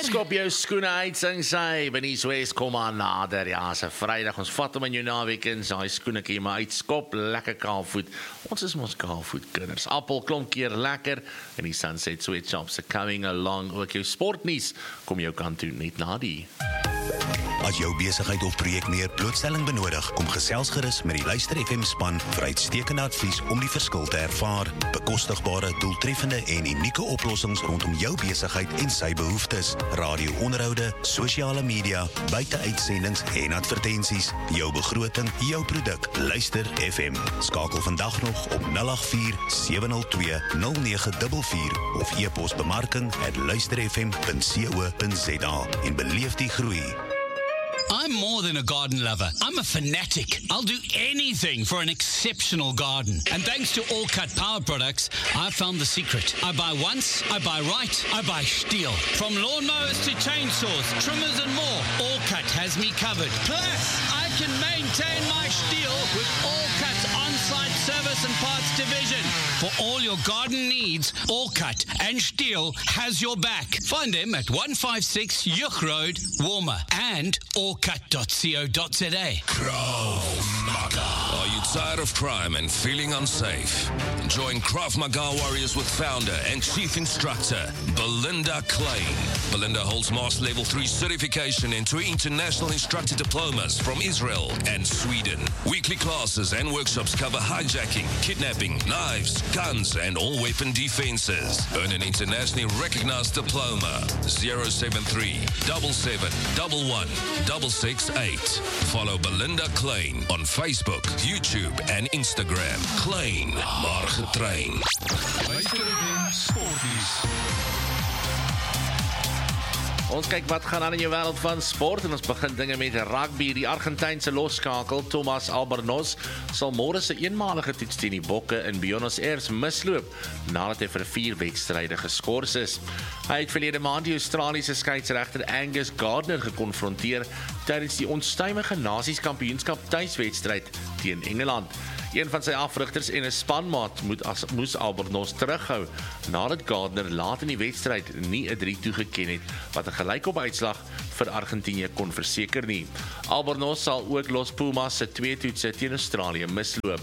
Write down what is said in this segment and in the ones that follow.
Skop jou skoene uit, sing sy, Bernice West, kom aan nader, ja, is 'n Vrydag, ons vat hom in jou naweek in, sy skoene kan jy maar uitskop, lekker kaalvoet, ons is mos kaalvoet kinders, appel klomp keer lekker, en die Sunset Sweatshops are coming along, ook jou sportnuus, kom jou kant toe, net na die. As jou besigheid of projek meer blootstelling benodig, kom gesels gerus met die Luister FM span vir uitstekende advies om die verskil te ervaar. Bekostigbare, doeltreffende en unieke oplossings rondom jou besigheid en sy behoeftes. Radio-onderhoude, sosiale media, buiteuitsendings en advertensies. Jou begroting, jou produk. Luister FM. Skakel vandag nog op 084-702-0944 of e-pos bemarking@luisterfm.co.za en beleef die groei. I'm more than a garden lover. I'm a fanatic. I'll do anything for an exceptional garden. And thanks to All Cut Power products, I found the secret. I buy once, I buy right, I buy Stihl. From lawnmowers to chainsaws, trimmers and more, All Cut has me covered. Plus, I can maintain my Stihl with All Cut's on-site service and parts division. For all your garden needs, All Cut and Stihl has your back. Find them at 156 Yuch Road, Warmer, and allcut.co.za. Krav Maga. Are you tired of crime and feeling unsafe? Join Krav Maga Warriors with founder and chief instructor Belinda Klein. Belinda holds Master Level 3 certification and 2 international instructor diplomas from Israel and Sweden. Weekly classes and workshops cover hijacking, kidnapping, knives, guns, and all weapon defenses. Earn an internationally recognized diploma. 073 77 11 668. Follow Belinda Klein on Facebook, YouTube, and Instagram. Klein, maar getrain. Ons kyk wat gaan aan in jou wêreld van sport en ons begin dinge met rugby. Die Argentynse losskakel Thomas Albornoz sal môre se eenmalige toets teen die Bokke in Buenos Aires misloop nadat hy vir 4 wedstryde geskort is. Hy het verlede maand die Australiese skeieregter Angus Gardner gekonfronteer tydens die onstuimige Nasies-kampioenskap tuiswedstryd teen Engeland. Een van sy afrigters en 'n spanmaat moes Albornoz terughou nadat Gardner laat in die wedstryd nie 'n 3 toegeken het wat 'n gelykop uitslag vir Argentinië kon verseker nie. Albornoz sal ook Los Pumas se 2 toetse teen Australië misloop.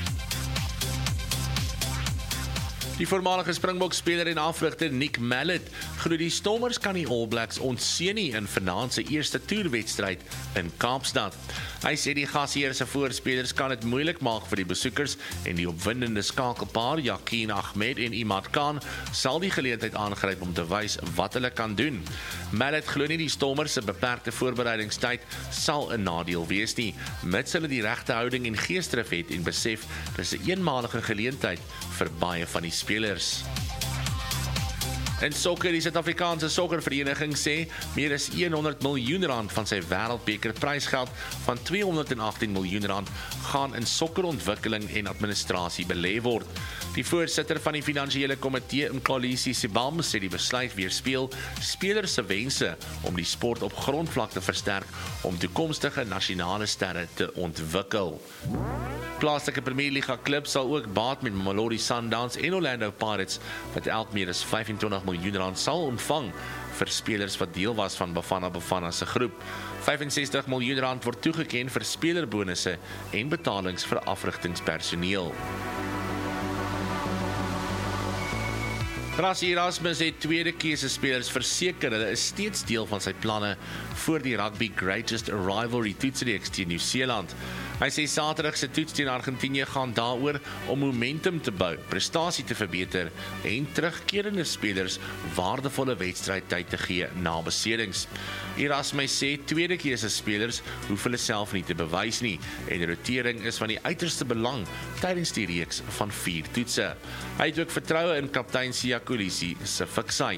Die voormalige Springbok-speler en afrigter Nick Mallett glo die Stormers kan die All Blacks ontseën nie in vanaand se eerste toerwedstryd in Kaapstad. Hy sê die gasheer se voorspelers kan dit moeilik maak vir die besoekers en die opwindende skakelpaar Yakin Ahmed en Imad Khan sal die geleentheid aangryp om te wys wat hulle kan doen. Mallett glo nie die Stormers se beperkte voorbereidingstyd sal 'n nadeel wees nie, mits hulle die regte houding en geesdrif het en besef dis 'n eenmalige geleentheid vir baie van die spelers. In sokker, die Suid-Afrikaanse sokkervereniging sê meer as 100 miljoen rand van sy wêreldbeker prysgeld van 218 miljoen rand gaan in sokkerontwikkeling en administrasie belê word. Die voorsitter van die finansiële komitee Mxolisi Sibam sê die besluit weerspieël spelers se wense om die sport op grondvlak te versterk om toekomstige nasionale sterre te ontwikkel. Plaaslike Premier Liga klubs sal ook baat met Mamelodi Sundowns en Orlando Pirates wat elk meer as 25 miljoen rand sal ontvang vir spelers wat deel was van Bafana Bafana se groep. 65 miljoen rand word toegeken vir spelerbonusse en betalings vir afrigtingspersoneel. Rassie Erasmus het tweede keuse spelers verseker hulle is steeds deel van sy planne vir die Rugby Greatest Rivalry toetsreeks teen Nieu-Seeland. Hy sê Saterdag se toets teen Argentinië gaan daaroor om momentum te bou, prestasie te verbeter en terugkerende spelers waardevolle wedstrydtyd te gee na beserings. Erasmus sê tweede keuse spelers hoef hulle self nie te bewys nie en rotering is van die uiterste belang tydens die reeks van 4 toetse. Hy het ook vertroue in kaptein Siya Kolisi se fiksheid.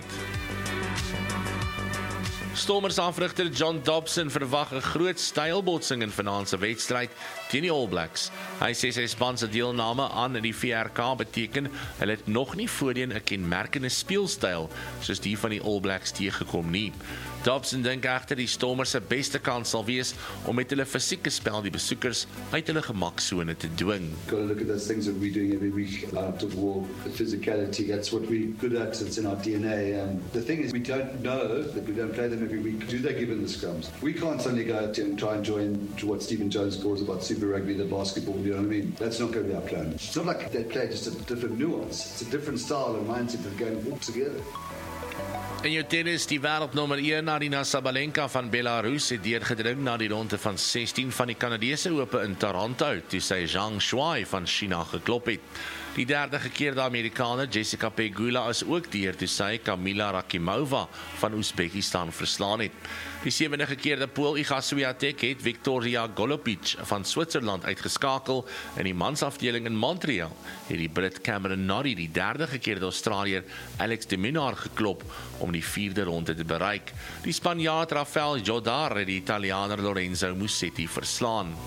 Stormers afrigter John Dobson verwag 'n groot stylbotsing in vanaand se wedstryd teen die All Blacks. Hy sê sy span se deelname aan die VRK beteken hulle het nog nie voorheen 'n kenmerkende speelstyl soos die van die All Blacks teëgekom nie. Dobson dink egter die Stormers se beste kans sal wees om met hulle fisieke spel die besoekers uit hulle gemaksone te dwing. Got to look at those things that we're doing every week out of war. The physicality, that's what we're good at. It's in our DNA. And the thing is, we don't know that we don't play them every week. Do they give them the scrums? We can't suddenly go out and try and join to what Stephen Jones calls about Super Rugby, the basketball, you know what I mean? That's not going to be our plan. It's not like they play just a different nuance. It's a different style and mindset that go and walk together. In jou tennis, die wêreldnommer 1 Aryna Sabalenka van Belarus het deurgedring na die ronde van 16 van die Kanadese Ope in Toronto, toe sy Zhang Shuai van China geklop het. Die derde gekeerde Amerikaner Jessica Pegula is ook deur toe sy Kamila Rakimova van Oezbekistan verslaan het. Die 7de gekeerde Pool Iga Swiatek het Victoria Golubic van Switserland uitgeskakel. In die mansafdeling in Montreal het die Brit Cameron Norrie die derde gekeerde Australiër Alex de Minaur geklop om die 4de ronde te bereik. Die Spanjaard Rafael Jodar het die Italianer Lorenzo Musetti verslaan.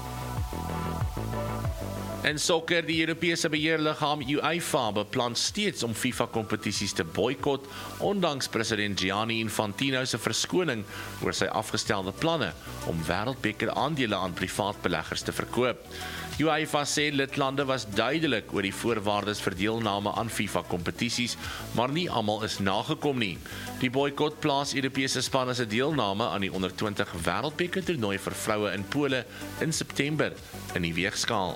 In sokker, die Europese beheerliggaam UEFA beplan steeds om FIFA-kompetisies te boykot, ondanks president Gianni Infantino se verskoning oor sy afgestelde planne om wêreldbeker aandele aan privaat beleggers te verkoop. UEFA sê lidlande was duidelik oor die voorwaardes vir deelname aan FIFA-kompetisies, maar nie almal is nagekom nie. Die boykot plaas Europese spanne se deelname aan die onder 20 wêreldbeker toernooi vir vroue in Pole in September in die weegskaal.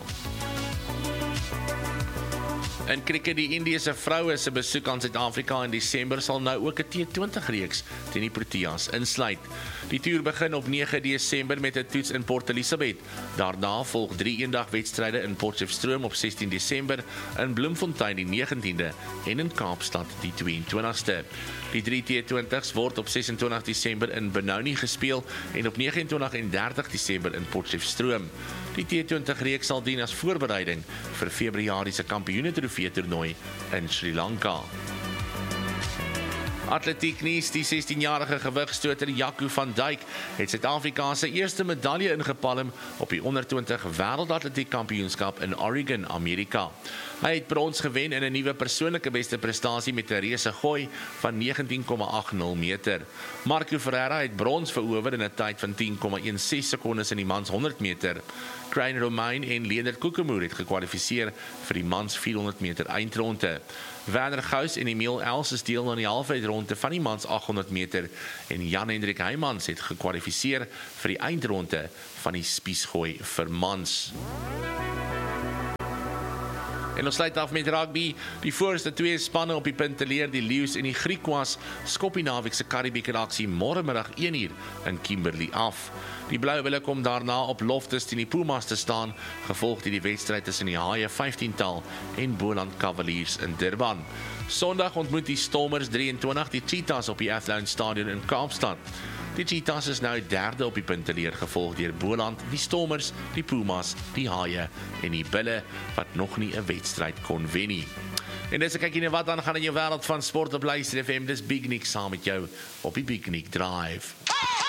In cricket, die Indiese vroue se besoek aan Suid-Afrika in Desember sal nou ook 'n T20-reeks teen die Proteas insluit. Die toer begin op 9 Desember met 'n toets in Port Elizabeth. Daarna volg 3 eendagwedstryde in Potchefstroom op 16 Desember, in Bloemfontein die 19de en in Kaapstad die 22ste. Die 3 T20's word op 26 Desember in Benoni gespeel en op 29 en 30 Desember in Potchefstroom. Die T20-reeks sal dien as voorbereiding vir Februarie se kampioene-trofee-toernooi in Sri Lanka. Atletiek nuus, die 16-jarige gewigstoter Jaco van Dijk het Suid-Afrika se eerste medalje ingepalm op die onder 20 wêreldatletiek kampioenskap in Oregon, Amerika. Hy het brons gewen in 'n nuwe persoonlike beste prestasie met 'n reuse gooi van 19,80 meter. Marco Ferreira het brons verower in 'n tyd van 10,16 sekondes in die mans 100 meter. Crane Romain en Leonard Kokemoer het gekwalifiseer vir die mans 400 meter eindronde. Werner Gous en Emil Els is deel aan die halfeindronde van die mans 800 meter en Jan-Hendrik Heymans het gekwalifiseer vir die eindronde van die spiesgooi vir mans. En ons sluit af met rugby. Die voorste 2 spanne op die punteleer, die Lions en die Griquas, skop die naweek se Karibieke aksie môremiddag 1uur in Kimberley af. Die Blouwille kom daarna op Loftus teen die Pumas te staan, gevolg deur die wedstryd tussen die Haie 15-tal en Boland Cavaliers in Durban. Sondag ontmoet die Stormers 23 die Cheetahs op die Athlone Stadion in Kaapstad. Die Cheetahs is nou 3de op die punteleer, gevolg deur Boland, die Stormers, die Pumas, die Haie en die Bulle wat nog nie 'n wedstryd kon wen nie. En dis 'n kykie na wat dan gaan in jou wêreld van sport op Luister FM. Dis Big Nick saam met jou op die Big Nick Drive.